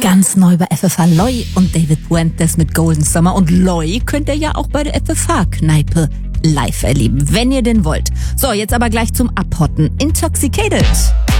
Ganz neu bei FFH Loi und David Fuentes mit Golden Summer. Und Loi könnt ihr ja auch bei der FFH-Kneipe live erleben, wenn ihr denn wollt. So, jetzt aber gleich zum Abhotten. Intoxicated.